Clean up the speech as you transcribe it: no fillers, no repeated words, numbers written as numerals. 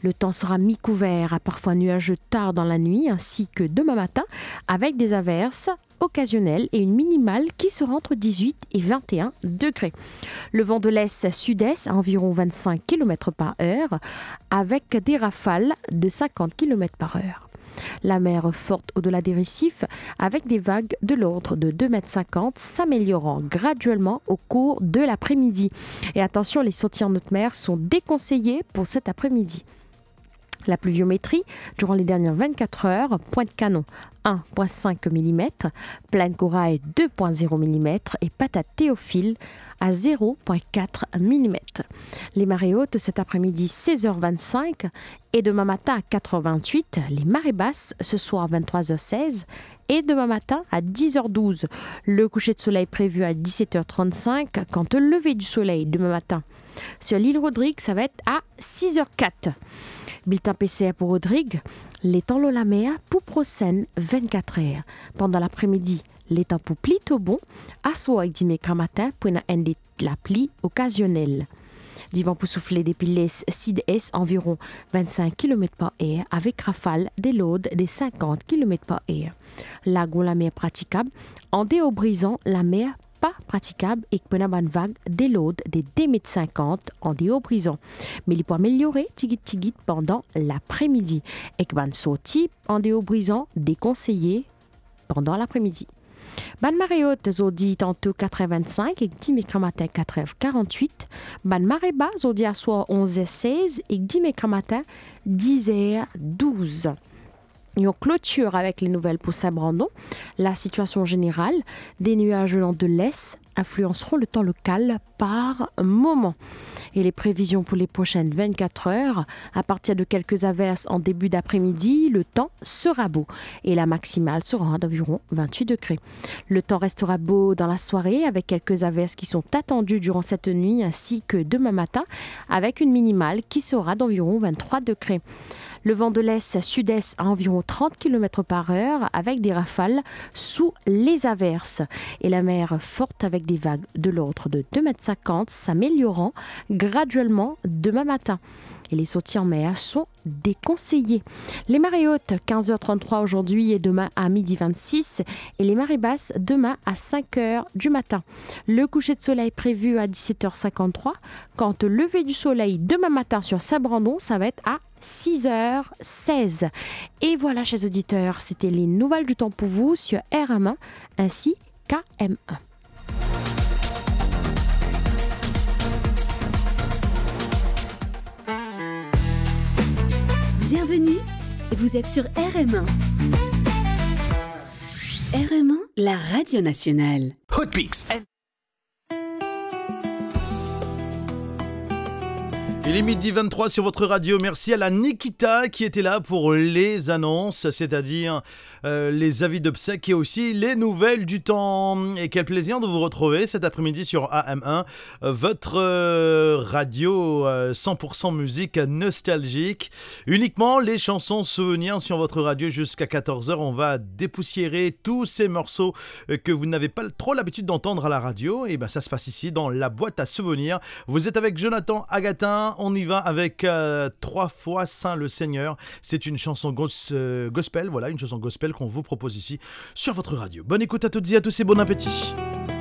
Le temps sera mi-couvert à parfois nuageux tard dans la nuit ainsi que demain matin avec des averses occasionnelles et une minimale qui sera entre 18 et 21 degrés. Le vent de l'est-sud-est à environ 25 km par heure avec des rafales de 50 km par heure. La mer forte au-delà des récifs avec des vagues de l'ordre de 2,50 m s'améliorant graduellement au cours de l'après-midi. Et attention, les sorties en haute mer sont déconseillées pour cet après-midi. La pluviométrie durant les dernières 24 heures, Pointe-Canon 1,5 mm, Plaine-Corail 2,0 mm et Patate-Théophile à 0,4 mm. Les marées hautes cet après-midi 16h25 et demain matin à 4h28. Les marées basses ce soir 23h16 et demain matin à 10h12. Le coucher de soleil prévu à 17h35 quant au lever du soleil demain matin. Sur l'île Rodrigue, ça va être à 6h04. Bulletin PCR pour Rodrigue, les temps l'eau la mer pour Procène 24 heures. Pendant l'après-midi, les temps pour plutôt bon, à soir avec 10 matin pour une la pluie occasionnelle. Divan pour souffler des piles sud-est environ 25 km par heure avec rafale des laudes des 50 km par heure. Lagon la mer praticable, en déaubrisant la mer pas praticable et que une vague des laudes des 2,50 m en déaubrisant. Mais il peut améliorer tigit pendant l'après-midi et que sortie en déaubrisant déconseillé pendant l'après-midi. Ban marée haute, zodi tantôt 4h25 et 10 matin 4h48. Ban marée bas, zodi à soir 11h16 et 10 matin 10h12. Et on clôture avec les nouvelles pour Saint-Brandon. La situation générale, des nuages venant de l'est influenceront le temps local par moment. Et les prévisions pour les prochaines 24 heures, à partir de quelques averses en début d'après-midi, le temps sera beau. Et la maximale sera d'environ 28 degrés. Le temps restera beau dans la soirée avec quelques averses qui sont attendues durant cette nuit ainsi que demain matin avec une minimale qui sera d'environ 23 degrés. Le vent de l'est-sud-est à environ 30 km par heure avec des rafales sous les averses. Et la mer forte avec des vagues de l'ordre de 2,50 m s'améliorant graduellement demain matin. Et les sorties en mer sont déconseillées. Les marées hautes, 15h33 aujourd'hui et demain à 12h26. Et les marées basses, demain à 5h du matin. Le coucher de soleil prévu à 17h53. Quant au lever du soleil demain matin sur Saint-Brandon, ça va être à 6h16. Et voilà, chers auditeurs, c'était les nouvelles du temps pour vous sur RM1 ainsi qu'AM1. Bienvenue, vous êtes sur RM1. RM1, la radio nationale. Hotpix. Il est midi 23 sur votre radio. Merci à la Nikita qui était là pour les annonces, c'est-à-dire les avis d'obsèques et aussi les nouvelles du temps. Et quel plaisir de vous retrouver cet après-midi sur AM1, votre radio 100% musique nostalgique. Uniquement les chansons souvenirs sur votre radio jusqu'à 14h. On va dépoussiérer tous ces morceaux que vous n'avez pas trop l'habitude d'entendre à la radio. Et ben ça se passe ici dans la boîte à souvenirs. Vous êtes avec Jonathan Agatin. On y va avec 3 fois Saint le Seigneur. C'est une chanson gospel, voilà, une chanson gospel qu'on vous propose ici sur votre radio. Bonne écoute à toutes et à tous et bon appétit.